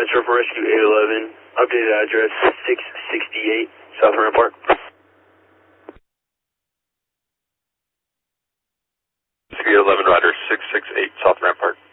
Surf Rescue 811, updated address 668 South Rampart. 811 Rider 668 South Rampart.